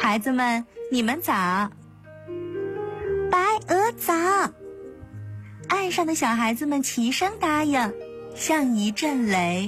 孩子们，你们早。白鹅早。岸上的小孩子们齐声答应，像一阵雷。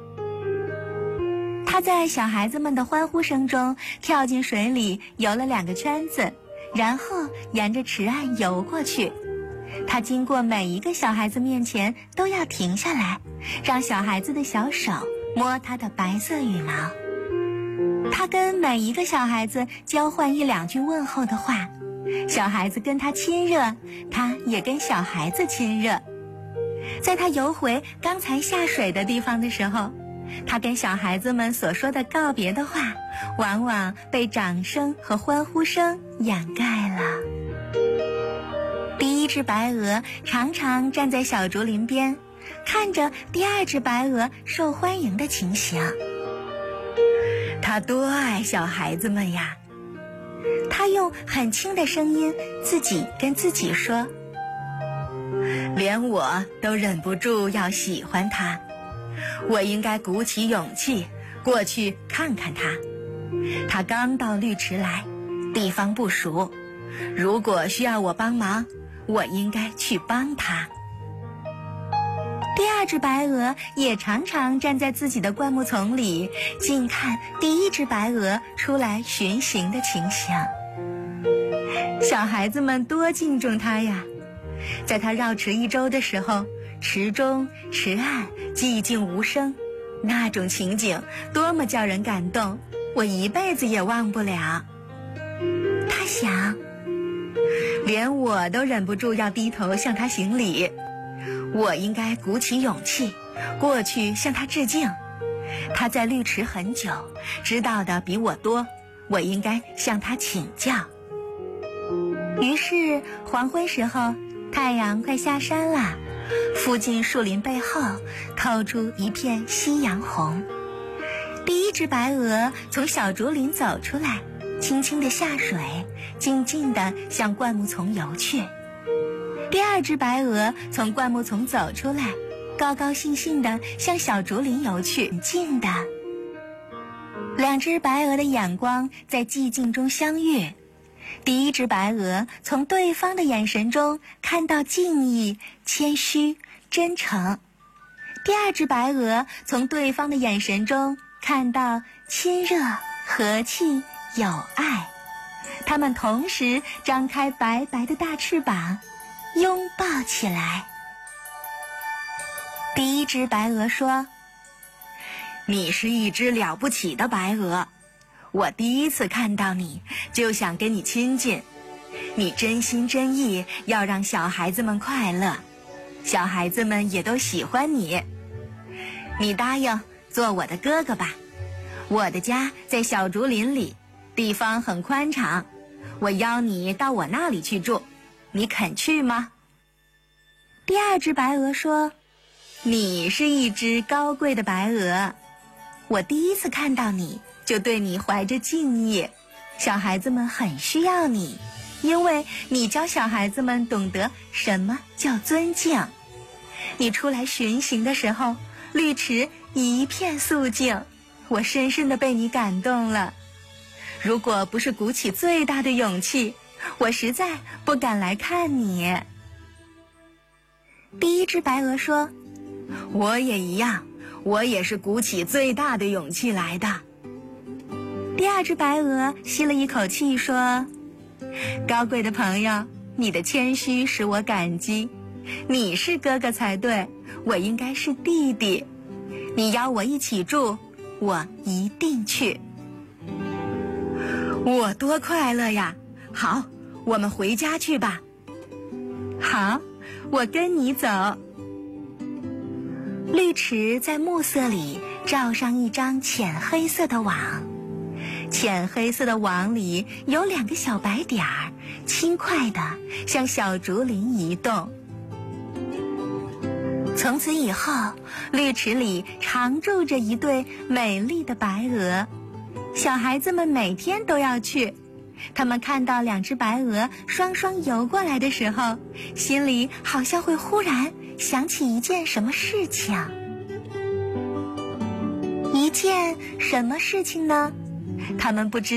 他在小孩子们的欢呼声中跳进水里，游了2个圈子，然后沿着池岸游过去。他经过每一个小孩子面前都要停下来，让小孩子的小手摸他的白色羽毛。他跟每一个小孩子交换1、2句问候的话，小孩子跟他亲热，他也跟小孩子亲热。在他游回刚才下水的地方的时候，他跟小孩子们所说的告别的话，往往被掌声和欢呼声掩盖了。第一只白鹅常常站在小竹林边，看着第2只白鹅受欢迎的情形。他多爱小孩子们呀！他用很轻的声音自己跟自己说，连我都忍不住要喜欢他，我应该鼓起勇气过去看看他。他刚到绿池来，地方不熟，如果需要我帮忙，我应该去帮他。第2只白鹅也常常站在自己的灌木丛里，静看第1只白鹅出来巡行的情形。小孩子们多敬重它呀！在它绕池1周的时候，池中池岸寂静无声，那种情景多么叫人感动，我一辈子也忘不了。他想，连我都忍不住要低头向他行礼，我应该鼓起勇气过去向他致敬。他在绿池很久，知道的比我多，我应该向他请教。于是黄昏时候，太阳快下山了，附近树林背后透出一片夕阳红。第1只白鹅从小竹林走出来，轻轻地下水，静静地向灌木丛游去。第2只白鹅从灌木丛走出来，高高兴兴地向小竹林游去，静的。2只白鹅的眼光在寂静中相遇。第1只白鹅从对方的眼神中看到敬意、谦虚、真诚。第2只白鹅从对方的眼神中看到亲热、和气、友爱。它们同时张开白白的大翅膀，拥抱起来。第1只白鹅说，你是一只了不起的白鹅，我第1次看到你就想跟你亲近，你真心真意要让小孩子们快乐，小孩子们也都喜欢你。你答应做我的哥哥吧，我的家在小竹林里，地方很宽敞，我邀你到我那里去住，你肯去吗？第2只白鹅说，你是一只高贵的白鹅，我第1次看到你就对你怀着敬意，小孩子们很需要你，因为你教小孩子们懂得什么叫尊敬。你出来巡行的时候，绿池一片肃静，我深深地被你感动了。如果不是鼓起最大的勇气，我实在不敢来看你。第1只白鹅说，我也一样，我也是鼓起最大的勇气来的。第2只白鹅吸了一口气说，高贵的朋友，你的谦虚使我感激，你是哥哥才对，我应该是弟弟，你邀我一起住，我一定去。我多快乐呀！好，我们回家去吧。好，我跟你走。绿池在暮色里罩上一张浅黑色的网，浅黑色的网里有2个小白点儿，轻快地向小竹林移动。从此以后，绿池里常住着一对美丽的白鹅，小孩子们每天都要去。他们看到2只白鹅双双游过来的时候，心里好像会忽然想起一件什么事情。一件什么事情呢？他们不知